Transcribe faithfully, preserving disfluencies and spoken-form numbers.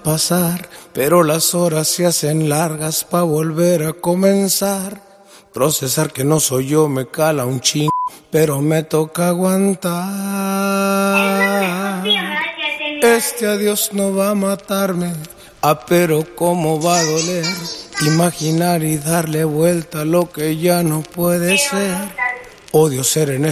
pasar, pero las horas se hacen largas pa' volver a comenzar. Procesar que no soy yo me cala un ching, pero me toca aguantar. Este adiós no va a matarme, ah, pero cómo va a doler. Imaginar y darle vuelta a lo que ya no puede ser. Odio ser en